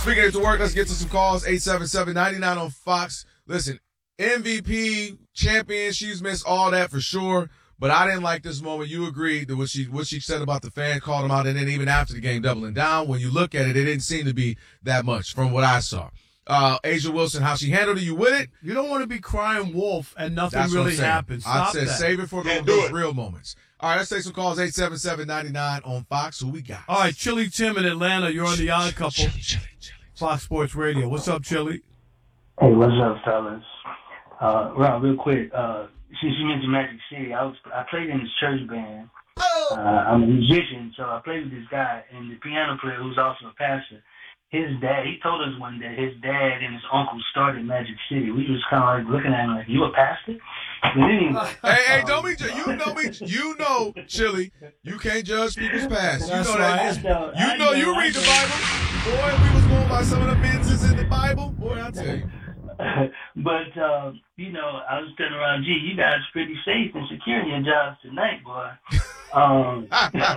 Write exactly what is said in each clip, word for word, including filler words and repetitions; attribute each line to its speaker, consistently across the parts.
Speaker 1: Speaking of to work, let's get to some calls. eight seven seven, nine nine on Fox. Listen, M V P, champion, she's missed all that for sure. But I didn't like this moment. You agreed that what she what she said about the fans, called them out, and then even after the game, doubling down. When you look at it, it didn't seem to be that much from what I saw. Uh, A'ja Wilson, how she handled it, you with it?
Speaker 2: You don't want to be crying wolf and nothing
Speaker 1: That's
Speaker 2: really happens. Stop
Speaker 1: I said
Speaker 2: that.
Speaker 1: save it for those, those real moments. All right, let's take some calls. eight seven seven, nine nine on Fox. Who we got?
Speaker 2: All right, Chili Tim in Atlanta. You're on the Odd Couple.
Speaker 1: Chili, chili, chili.
Speaker 2: Fox Sports Radio. What's up, Chili?
Speaker 3: Hey, what's up, fellas? Uh, Rob, real quick. Uh, since you mentioned Magic City, I was I played in this church band. Uh, I'm a musician, so I played with this guy, and the piano player who's also a pastor. His dad, he told us one day his dad and his uncle started Magic City. We was kind of like looking at him like, "You a pastor?" But anyway,
Speaker 1: hey, hey, don't be you know me. You know, Chili. You can't judge people's past. You
Speaker 2: That's
Speaker 1: know
Speaker 2: right.
Speaker 1: that.
Speaker 3: I know,
Speaker 1: You
Speaker 3: I
Speaker 1: know,
Speaker 3: know,
Speaker 1: you
Speaker 3: I
Speaker 1: read the
Speaker 3: know.
Speaker 1: Bible. Boy, we was going by some of the men's in the Bible. Boy, I tell you.
Speaker 3: but uh, you know, I was turning around. Gee, you guys pretty safe and secure in your jobs tonight, boy. Um,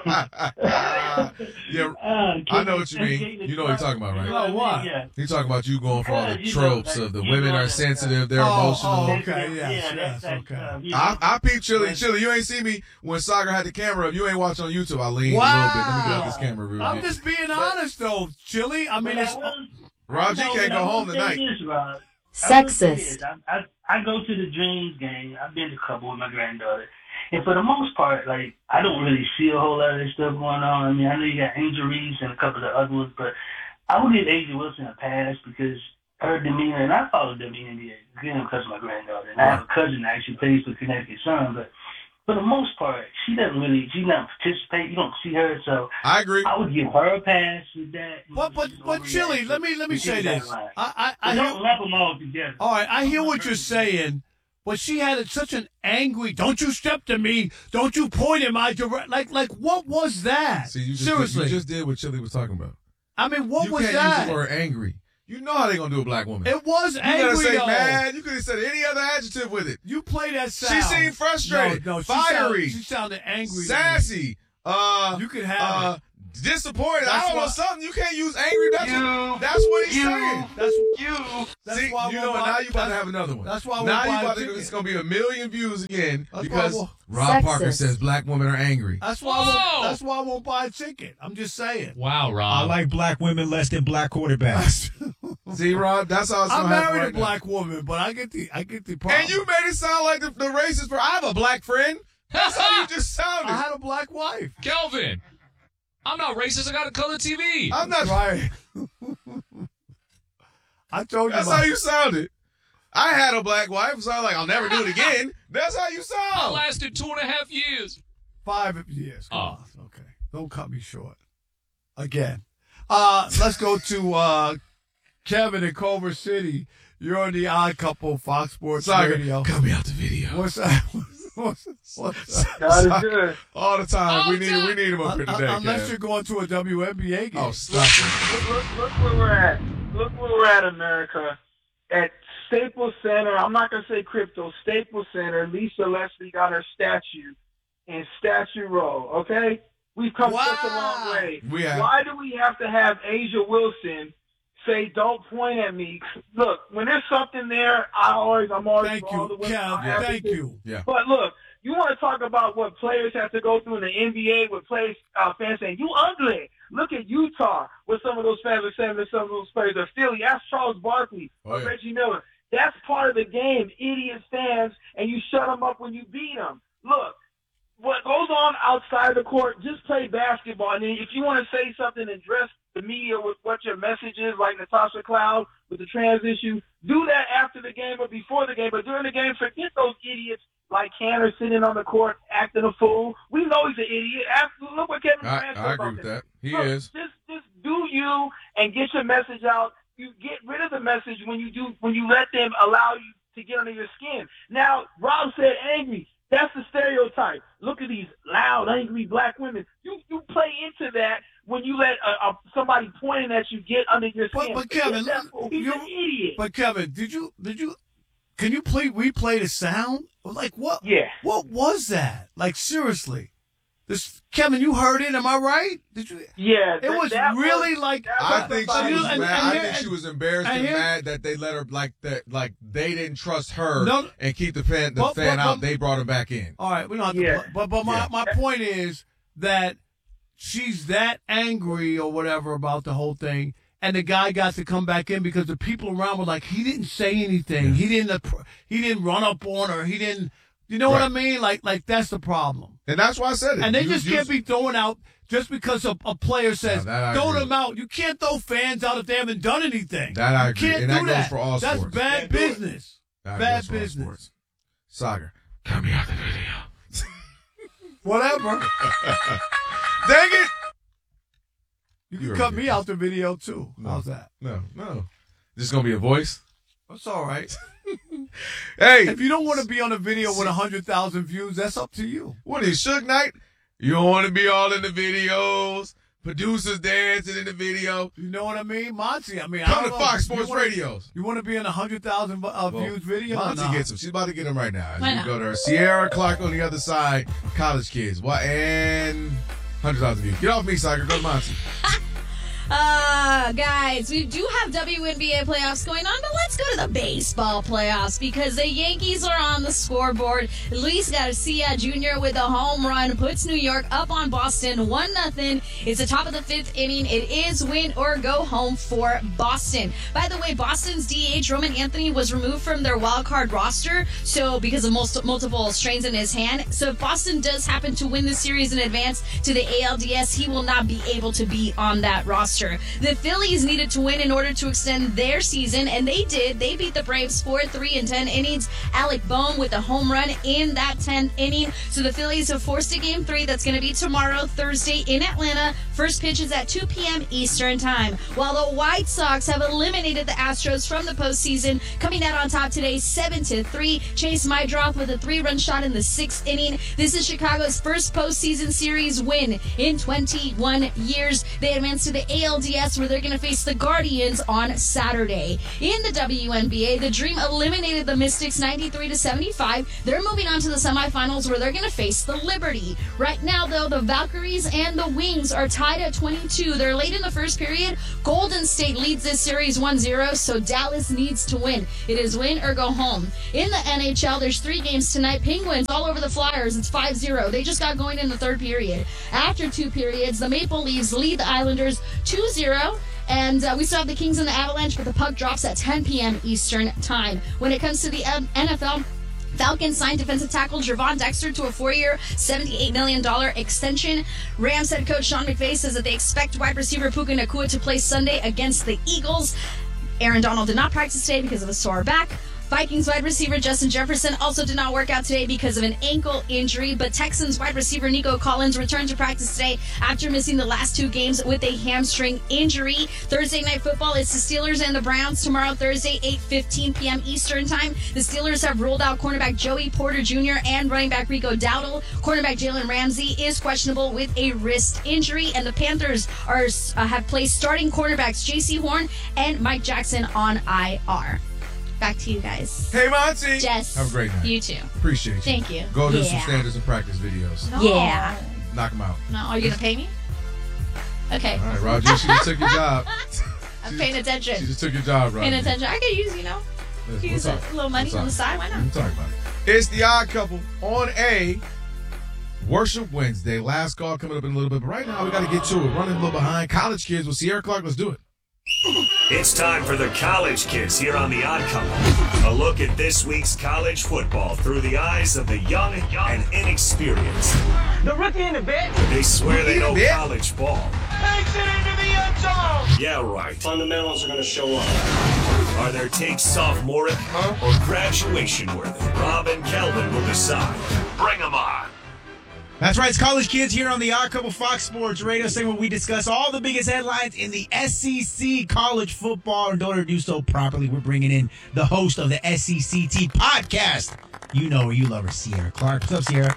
Speaker 1: yeah,
Speaker 3: uh,
Speaker 1: I know what you mean. You know what you're talking about, right?
Speaker 2: Oh, what?
Speaker 3: Yeah.
Speaker 1: He's talking about you going for all the
Speaker 3: Yeah, you know,
Speaker 1: tropes
Speaker 3: like,
Speaker 1: of the
Speaker 3: you
Speaker 1: women
Speaker 3: know
Speaker 1: are
Speaker 3: that,
Speaker 1: sensitive, they're
Speaker 2: Oh,
Speaker 1: emotional.
Speaker 2: oh,
Speaker 3: That's-
Speaker 2: okay, yes,
Speaker 3: yeah,
Speaker 2: yes,
Speaker 3: that's, that's,
Speaker 2: okay.
Speaker 3: uh, you know,
Speaker 1: I, I peeped Chili. Chili, you ain't see me when Sagar had the camera up. You ain't watching on YouTube. I leaned a little bit. Let me get up this camera real
Speaker 2: I'm
Speaker 1: quick.
Speaker 2: just being honest, though, Chili. I mean,
Speaker 3: but
Speaker 2: it's.
Speaker 3: I will-
Speaker 1: Rob G
Speaker 3: I know,
Speaker 1: can't
Speaker 3: but
Speaker 1: go
Speaker 3: I will
Speaker 1: home
Speaker 3: say
Speaker 1: tonight.
Speaker 3: this, Rob. I will say this.
Speaker 4: Sexist.
Speaker 3: I, I, I go to the Dreams game. I've been to a couple with my granddaughter. And for the most part, like, I don't really see a whole lot of this stuff going on. I mean, I know you got Angel Reese and a couple of other ones, but I would give A'ja Wilson a pass because her demeanor, and I follow W N B A, again, because of my granddaughter. And I have a cousin that actually plays for Connecticut Sun, but for the most part, she doesn't really, she doesn't participate. You don't see her, so
Speaker 1: I agree.
Speaker 3: I would give her a pass with that.
Speaker 2: But but but Chili, let me let me say this. I I, I
Speaker 3: don't
Speaker 2: hear,
Speaker 3: lump them all together.
Speaker 2: all right, I hear what you're saying, but she had such an angry. Don't you step to me? Don't you point in my direct? Like like what was that?
Speaker 1: See, you just,
Speaker 2: Seriously,
Speaker 1: you just did what Chili was talking about.
Speaker 2: I mean, what
Speaker 1: you
Speaker 2: was
Speaker 1: can't
Speaker 2: that?
Speaker 1: use the word angry. You know how they gonna do a black woman.
Speaker 2: It was
Speaker 1: you
Speaker 2: angry
Speaker 1: gotta say
Speaker 2: though.
Speaker 1: mad. You could have said any other adjective with it.
Speaker 2: You play that sound.
Speaker 1: She seemed frustrated,
Speaker 2: No, no, she
Speaker 1: fiery,
Speaker 2: sounded, she sounded angry. to me.
Speaker 1: sassy. Uh,
Speaker 2: You could have
Speaker 1: uh,
Speaker 2: it.
Speaker 1: disappointed.
Speaker 2: That's
Speaker 1: I don't
Speaker 2: why-
Speaker 1: know something. You can't use angry. That's,
Speaker 3: You,
Speaker 1: what, that's what he's
Speaker 3: you,
Speaker 1: saying.
Speaker 2: That's
Speaker 3: You.
Speaker 2: that's
Speaker 1: See,
Speaker 2: why I
Speaker 1: you
Speaker 2: won't
Speaker 1: know,
Speaker 2: buy-
Speaker 1: now you about to
Speaker 2: that's-
Speaker 1: have another one.
Speaker 2: That's why I
Speaker 1: now
Speaker 2: won't
Speaker 1: you
Speaker 2: buy a
Speaker 1: about to
Speaker 2: ticket.
Speaker 1: it's gonna be a million views again
Speaker 2: That's
Speaker 1: because
Speaker 2: why I won't-
Speaker 1: Rob Parker
Speaker 4: Sexist.
Speaker 1: says black women are angry.
Speaker 2: That's why I won't, that's why I won't buy a ticket. I'm just saying.
Speaker 5: Wow,
Speaker 6: I
Speaker 5: Rob.
Speaker 6: like black women less than black quarterbacks.
Speaker 1: See, Rob, that's how it's
Speaker 2: I'm
Speaker 1: gonna happen
Speaker 2: married
Speaker 1: right
Speaker 2: a black woman, but I get the I get the
Speaker 1: now.
Speaker 2: problem.
Speaker 1: And you made it sound like the, the racist. For I have a black friend. That's how you just sounded.
Speaker 2: I had a black wife.
Speaker 5: Kelvin, I'm not racist. I got a color T V.
Speaker 1: I'm not.
Speaker 2: Right. I told you.
Speaker 1: That's
Speaker 2: my-
Speaker 1: how you sounded. I had a black wife, so I'm like, I'll never do it again. That's how you
Speaker 5: I
Speaker 1: sound.
Speaker 5: lasted two and a half years.
Speaker 2: Five years. Come
Speaker 5: Oh.
Speaker 2: on. Okay. Don't cut me short. Again. Uh, let's go to uh, Kevin in Culver City. You're on the Odd Couple, Fox Sports
Speaker 1: Sorry,
Speaker 2: Radio.
Speaker 1: cut me out the video.
Speaker 2: What's that? What's, what's that?
Speaker 3: God is good.
Speaker 1: All the time.
Speaker 5: All
Speaker 1: we
Speaker 5: the
Speaker 1: need
Speaker 5: time.
Speaker 1: we need him up here
Speaker 2: Un-
Speaker 1: today.
Speaker 2: unless
Speaker 1: Kev.
Speaker 2: you're going to a W N B A game.
Speaker 1: Oh, stop it.
Speaker 7: Look, look, look where we're at. Look where we're at, America. At Staples Center, I'm not going to say crypto, Staples Center, Lisa Leslie got her statue in Statue Row, okay? We've come such a long
Speaker 2: Wow.
Speaker 7: way.
Speaker 1: We have.
Speaker 7: Why do we have to have A'ja Wilson say, don't point at me? Look, when there's something there, I always, I'm always
Speaker 2: Thank
Speaker 7: for all
Speaker 2: you,
Speaker 7: the women.
Speaker 2: Kev.
Speaker 7: I have
Speaker 2: Thank
Speaker 7: to-
Speaker 2: you.
Speaker 7: But look, you want to talk about what players have to go through in the N B A with players, uh, fans saying, you ugly. Look at Utah with some of those fans are saying to some of those players. Or Philly, ask Charles Barkley
Speaker 1: Oh,
Speaker 7: or
Speaker 1: yeah.
Speaker 7: Reggie Miller. That's part of the game, idiot fans, and you shut them up when you beat them. Look, what goes on outside the court, just play basketball. And then if you want to say something and address the media with what your message is, like Natasha Cloud with the trans issue, do that after the game or before the game. But during the game, forget those idiots like Canner sitting on the court acting a fool. We know he's an idiot. Ask, look what Kevin
Speaker 1: I,
Speaker 7: Durant said
Speaker 1: I
Speaker 7: about
Speaker 1: agree with
Speaker 7: this.
Speaker 1: that. He
Speaker 7: Look,
Speaker 1: is.
Speaker 7: Just, just do you and get your message out. You get rid of the message when you do when you let them allow you to get under your skin. Now, Rob said angry. That's the stereotype. Look at these loud, angry black women. You you play into that when you let a, a, somebody pointing at you get under your
Speaker 2: But,
Speaker 7: skin.
Speaker 2: but Kevin,
Speaker 7: That's- he's
Speaker 2: you-
Speaker 7: an idiot.
Speaker 2: But Kevin, did you did you can you play replay the sound? Like what?
Speaker 7: Yeah.
Speaker 2: What was that? Like seriously, This Kevin, you heard it? Am I right? Did you?
Speaker 7: Yeah,
Speaker 2: It
Speaker 7: that-
Speaker 2: was
Speaker 7: that
Speaker 2: really
Speaker 7: was-
Speaker 2: like.
Speaker 7: that
Speaker 1: I
Speaker 7: was
Speaker 1: think
Speaker 7: the
Speaker 1: she was
Speaker 2: and-
Speaker 1: mad.
Speaker 2: and
Speaker 1: I
Speaker 2: here-
Speaker 1: think she was embarrassed
Speaker 2: and
Speaker 1: and
Speaker 2: here-
Speaker 1: mad that they let her like that. Like they didn't trust her
Speaker 2: No.
Speaker 1: and keep the fan the
Speaker 2: But-
Speaker 1: fan
Speaker 2: but-
Speaker 1: out.
Speaker 2: but-
Speaker 1: They brought her back in.
Speaker 2: All right, we don't have to.
Speaker 7: Yeah.
Speaker 2: But but my
Speaker 1: Yeah.
Speaker 2: my point is that she's that angry or whatever about the whole thing, and the guy got to come back in because the people around were like, he didn't say anything. He didn't. appro- He didn't run up on her. He didn't. You know what
Speaker 1: Right.
Speaker 2: I mean? Like like that's the problem.
Speaker 1: And that's why I said it.
Speaker 2: And they
Speaker 1: You-
Speaker 2: just
Speaker 1: you-
Speaker 2: can't be thrown out just because a, a player says,
Speaker 1: that I
Speaker 2: throw
Speaker 1: agree.
Speaker 2: them out. You can't throw fans out if they haven't done anything.
Speaker 1: That I
Speaker 2: You
Speaker 1: agree.
Speaker 2: can't
Speaker 1: And
Speaker 2: do
Speaker 1: that goes
Speaker 2: that.
Speaker 1: for all
Speaker 2: That's
Speaker 1: sports.
Speaker 2: bad
Speaker 6: Can't do it.
Speaker 2: business.
Speaker 1: That
Speaker 2: Bad
Speaker 1: goes for all
Speaker 2: business.
Speaker 1: sports. Sagar, cut me out the video.
Speaker 2: Whatever.
Speaker 1: Dang it!
Speaker 2: You can
Speaker 1: You're
Speaker 2: cut me
Speaker 1: ridiculous.
Speaker 2: out the video too.
Speaker 1: No.
Speaker 2: How's that?
Speaker 1: No, no. This is gonna be a voice.
Speaker 2: That's all right.
Speaker 1: Hey,
Speaker 2: If you don't want to be on a video with one hundred thousand views, that's up to you.
Speaker 1: what is Suge Knight? You don't want to be all in the videos. Producers dancing in the video.
Speaker 2: You know what I mean? Monty, I mean, I
Speaker 1: Come
Speaker 2: don't
Speaker 1: to
Speaker 2: know.
Speaker 1: Fox
Speaker 2: You
Speaker 1: Sports
Speaker 2: wanna-
Speaker 1: Radios.
Speaker 2: You want to be in a one hundred thousand uh,
Speaker 1: Well,
Speaker 2: views video? or
Speaker 1: Monty
Speaker 2: not?
Speaker 1: gets him. She's about to get him right now. As
Speaker 4: Why
Speaker 1: we
Speaker 4: not?
Speaker 1: go to her. Sierra Clark on the other side. College kids. What? And one hundred thousand views. Get off me, Sagar. Go to Monty.
Speaker 4: Uh, guys, we do have W N B A playoffs going on, but let's go to the baseball playoffs because the Yankees are on the scoreboard. Luis Garcia Junior with a home run puts New York up on Boston one nothing. It's the top of the fifth inning. It is win or go home for Boston. By the way, Boston's D H Roman Anthony was removed from their wild card roster, so because of most, multiple strains in his hand. So if Boston does happen to win the series in advance to the A L D S, he will not be able to be on that roster. The Phillies needed to win in order to extend their season, and they did. They beat the Braves four three in ten innings. Alec Bohm with a home run in that tenth inning. So the Phillies have forced a game three that's going to be tomorrow, Thursday, in Atlanta. First pitch is at two p.m. Eastern Time. While the White Sox have eliminated the Astros from the postseason, coming out on top today, seven to three. Chase Mydroth with a three-run shot in the sixth inning. This is Chicago's first postseason series win in twenty-one years. They advance to the A L D S where they're going to face the Guardians on Saturday. In the W N B A, the Dream eliminated the Mystics ninety-three to seventy-five. They're moving on to the semifinals where they're going to face the Liberty. Right now, though, the Valkyries and the Wings are tied at twenty-two. They're late in the first period. Golden State leads this series one zero, so Dallas needs to win. It is win or go home. In the N H L, there's three games tonight. Penguins all over the Flyers. It's five zero. They just got going in the third period. After two periods, the Maple Leafs lead the Islanders two zero. And uh, we still have the Kings and the Avalanche, but the puck drops at ten p.m. Eastern Time. When it comes to the N F L, Falcons signed defensive tackle Gervon Dexter to a four-year, seventy-eight million dollars extension. Rams head coach Sean McVay says that they expect wide receiver Puka Nacua to play Sunday against the Eagles. Aaron Donald did not practice today because of a sore back. Vikings wide receiver Justin Jefferson also did not work out today because of an ankle injury, but Texans wide receiver Nico Collins returned to practice today after missing the last two games with a hamstring injury. Thursday Night Football is the Steelers and the Browns tomorrow, Thursday, eight fifteen p.m. Eastern Time. The Steelers have ruled out cornerback Joey Porter Junior and running back Rico Dowdle. Cornerback Jalen Ramsey is questionable with a wrist injury, and the Panthers are uh, have placed starting cornerbacks J C Horn and Mike Jackson on I R. Back to you guys.
Speaker 1: Hey, Monty.
Speaker 4: Jess.
Speaker 1: Have a great night.
Speaker 4: You too.
Speaker 1: Appreciate you.
Speaker 4: Thank you.
Speaker 1: Go do
Speaker 4: yeah.
Speaker 1: some standards and practice videos.
Speaker 4: No. Yeah.
Speaker 1: Knock them out.
Speaker 4: No, are you going to pay me? Okay.
Speaker 1: All right, Roger. She just took your job.
Speaker 4: I'm
Speaker 1: She
Speaker 4: paying
Speaker 1: just-
Speaker 4: attention.
Speaker 1: She just took your job, Roger.
Speaker 4: Paying attention. I could use, you know,
Speaker 1: Listen,
Speaker 4: use
Speaker 1: we'll
Speaker 4: a
Speaker 1: talk.
Speaker 4: little money
Speaker 1: We'll
Speaker 4: on the
Speaker 1: talk.
Speaker 4: side. Why not?
Speaker 1: We'll talk about it. It's the Odd Couple on a Worship Wednesday. Last call coming up in a little bit, but right now we got to get to it. Running a little behind. College kids with Sierra Clark. Let's do it.
Speaker 8: It's time for the College Kids here on The Odd Couple. A look at this week's college football through the eyes of the young and inexperienced.
Speaker 7: The rookie in the bed
Speaker 8: They swear they know
Speaker 1: bit.
Speaker 8: college ball.
Speaker 7: takes it into the end zone.
Speaker 8: Yeah, right.
Speaker 9: Fundamentals are going to show up.
Speaker 8: Are their takes sophomoric or graduation worthy? Rob and Kelvin will decide. Bring them on.
Speaker 6: That's right, it's College Kids here on the Odd Couple Fox Sports Radio segment where we discuss all the biggest headlines in the S E C college football. In order to do so properly, we're bringing in the host of the S E C T podcast. You know her, you love her, Sierra Clark. What's up, Sierra?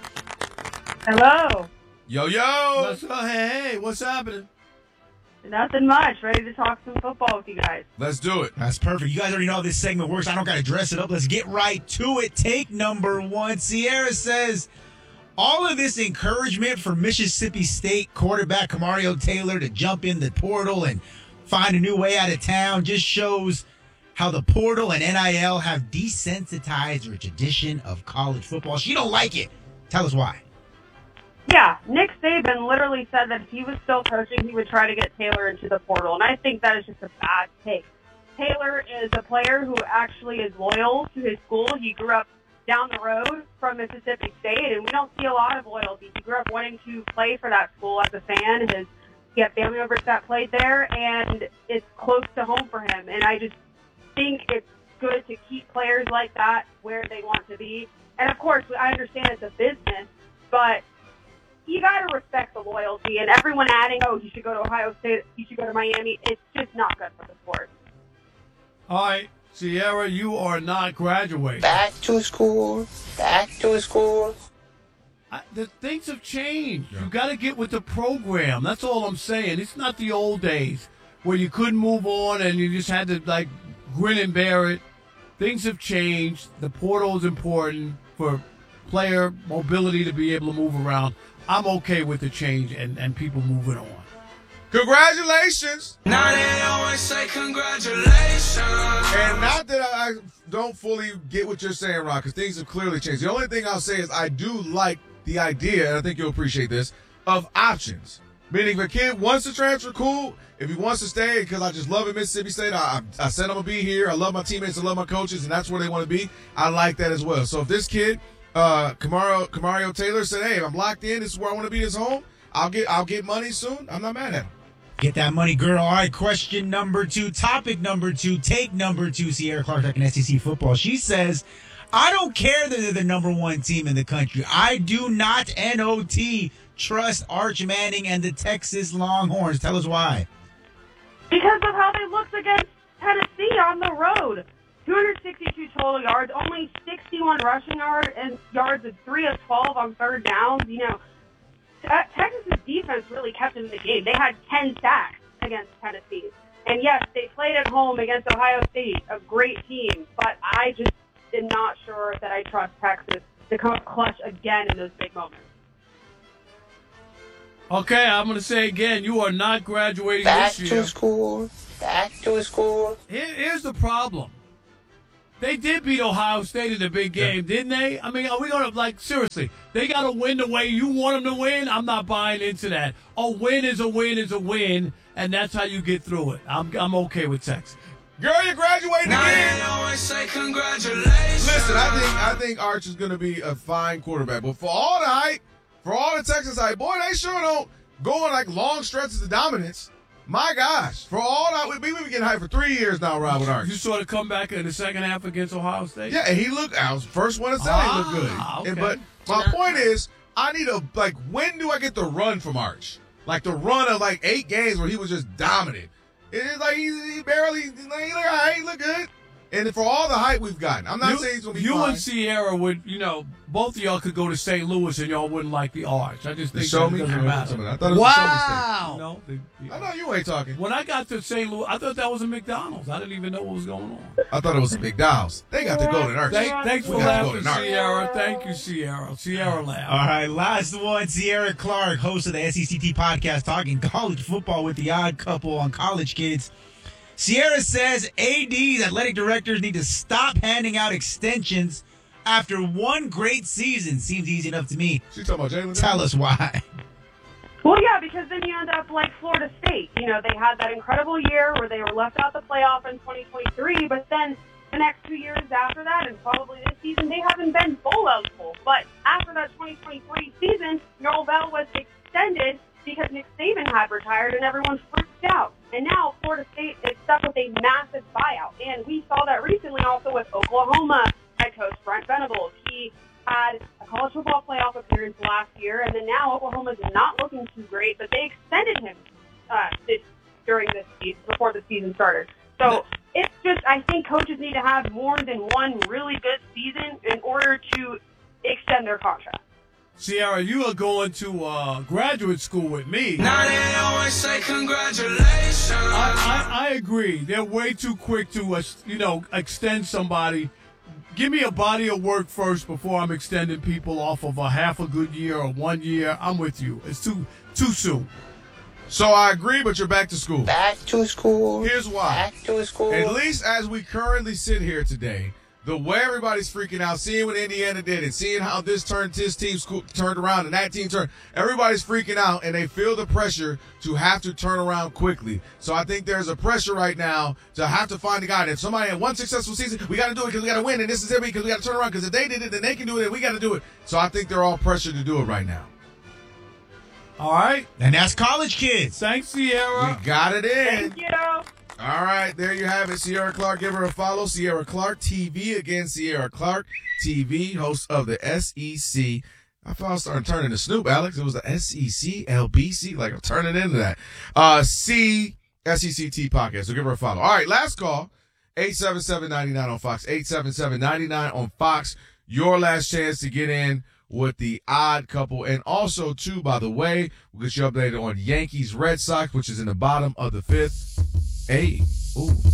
Speaker 10: Hello.
Speaker 1: Yo, yo.
Speaker 2: Let's go. Hey, hey, what's happening?
Speaker 10: Nothing much. Ready to talk some football with you guys.
Speaker 1: Let's do it.
Speaker 6: That's perfect. You guys already know how this segment works. I don't got to dress it up. Let's get right to it. Take number one. Sierra says, all of this encouragement for Mississippi State quarterback Kamario Taylor to jump in the portal and find a new way out of town just shows how the portal and N I L have desensitized the tradition of college football. She don't like it. Tell us why.
Speaker 10: Yeah, Nick Saban literally said that if he was still coaching, he would try to get Taylor into the portal, and I think that is just a bad take. Taylor is a player who actually is loyal to his school. He grew up down the road from Mississippi State, and we don't see a lot of loyalty. He grew up wanting to play for that school as a fan. His, he had family members that played there, and it's close to home for him. And I just think it's good to keep players like that where they want to be. And, of course, I understand it's a business, but you got to respect the loyalty. And everyone adding, oh, he should go to Ohio State, he should go to Miami, it's just not good for the sport.
Speaker 2: All right, Sierra, you are not graduating.
Speaker 11: Back to school. Back to school.
Speaker 2: I, the things have changed. Yeah. You got to get with the program. That's all I'm saying. It's not the old days where you couldn't move on and you just had to, like, grin and bear it. Things have changed. The portal is important for player mobility to be able to move around. I'm okay with the change and, and people moving on.
Speaker 1: Congratulations.
Speaker 12: Now they always say congratulations.
Speaker 1: And not that I don't fully get what you're saying, Ron, because things have clearly changed. The only thing I'll say is I do like the idea, and I think you'll appreciate this, of options. Meaning if a kid wants to transfer, cool. If he wants to stay, because I just love it, Mississippi State, I, I said I'm going to be here. I love my teammates. I love my coaches, and that's where they want to be. I like that as well. So if this kid, uh, Kamario, Kamario Taylor, said, hey, I'm locked in. This is where I want to be this home. I'll get I'll get money soon. I'm not mad at him.
Speaker 6: Get that money, girl. All right, question number two, topic number two, take number two, Sierra Clark in S E C football. She says, I don't care that they're the number one team in the country. I do not, N O T, trust Arch Manning and the Texas Longhorns. Tell us why.
Speaker 10: Because of how they looked against Tennessee on the road. two hundred sixty-two total yards, only sixty-one rushing yards, and yards of three of twelve on third downs. You know, Texas's defense really kept them in the game. They had ten sacks against Tennessee. And yes, they played at home against Ohio State, a great team, but I just am not sure that I trust Texas to come clutch again in those big moments.
Speaker 2: Okay, I'm going to say again, you are not graduating
Speaker 11: Back
Speaker 2: this year.
Speaker 11: to school. Back to school.
Speaker 2: Here, here's the problem. They did beat Ohio State in the big game, yeah. didn't they? I mean, are we going to, like, seriously, they got to win the way you want them to win? I'm not buying into that. A win is a win is a win, and that's how you get through it. I'm I'm okay with Texas.
Speaker 1: Girl, you're graduating
Speaker 12: now
Speaker 1: again.
Speaker 12: They always say congratulations.
Speaker 1: Listen, I think I think Arch is going to be a fine quarterback, but for all the hype, for all the Texas hype, boy, they sure don't go on, like, long stretches of dominance. My gosh, for all that, we've been getting hyped for three years now, Robert Arch.
Speaker 2: You saw the comeback in the second half against Ohio State?
Speaker 1: Yeah, and he looked, I was the first one to say ah, he looked good.
Speaker 2: Okay.
Speaker 1: And, but my point is, I need a, like, when do I get the run from Arch? Like the run of, like, eight games where he was just dominant. It's like he, he barely, like, he look all right, he look good. And for all the hype we've gotten, I'm not
Speaker 2: you,
Speaker 1: saying he's going to be
Speaker 2: You
Speaker 1: fine.
Speaker 2: and Sierra would, you know, both of y'all could go to Saint Louis and y'all wouldn't like the Arch. I just think
Speaker 1: show
Speaker 2: that
Speaker 1: me
Speaker 2: doesn't matter.
Speaker 1: I thought it was
Speaker 2: wow.
Speaker 1: a show
Speaker 2: No, the, the,
Speaker 1: I know you ain't talking.
Speaker 2: When I got to Saint Louis, I thought that was a McDonald's. I didn't even know what was going on.
Speaker 1: I thought it was a McDonald's. They got the golden arch.
Speaker 2: Thank, thanks for laughing, Sierra. Thank you, Sierra. Sierra laughed.
Speaker 6: All right, last one. Sierra Clark, host of the S E C T podcast, talking college football with the odd couple on College Kids. Sierra says A Ds, athletic directors, need to stop handing out extensions after one great season. Seems easy enough to me.
Speaker 1: She talking about Jalen?
Speaker 6: Tell us why.
Speaker 10: Well, yeah, because then you end up like Florida State. You know, they had that incredible year where they were left out the playoff in twenty twenty-three, but then the next two years after that, and probably this season, they haven't been bowl eligible. But after that twenty twenty-three season, Norvell was extended because Nick Saban had retired and everyone freaked out. And now Florida State is stuck with a massive buyout. And we saw that recently also with Oklahoma head coach Brent Venables. He had a college football playoff appearance last year, and then now Oklahoma's not looking too great, but they extended him uh, this, during this season, before the season started. So it's just, I think coaches need to have more than one really good season in order to extend their contract.
Speaker 2: Sierra, you are going to uh, graduate school with me.
Speaker 12: Now they always say congratulations.
Speaker 2: I, I, I agree. They're way too quick to, uh, you know, extend somebody give me a body of work first before I'm extending people off of a half a good year or one year. I'm with you. It's too too soon.
Speaker 1: So I agree, but you're back to school.
Speaker 11: Back to school.
Speaker 1: Here's why.
Speaker 11: Back to school.
Speaker 1: At least as we currently sit here today, the way everybody's freaking out, seeing what Indiana did and seeing how this turned this team school, turned around and that team turned, everybody's freaking out and they feel the pressure to have to turn around quickly. So I think there's a pressure right now to have to find a guy. And if somebody had one successful season, we got to do it because we got to win, and this is it because we got to turn around because if they did it, then they can do it, and we got to do it. So I think they're all pressured to do it right now.
Speaker 2: All right.
Speaker 6: And that's college kids.
Speaker 2: Thanks, Sierra.
Speaker 1: We got it in.
Speaker 10: Thank you.
Speaker 1: All right, there you have it. Sierra Clark, give her a follow. Sierra Clark T V. Again, Sierra Clark T V, host of the S E C. I thought I was starting turning to Snoop, Alex. It was the S E C, L B C. Like, I'm turning into that. Uh, C, S E C T podcast. So give her a follow. All right, last call. eight seven seven, nine nine on Fox. eight seven seven, nine nine on Fox. Your last chance to get in with the odd couple. And also, too, by the way, we'll get you updated on Yankees Red Sox, which is in the bottom of the fifth. Hey, ooh.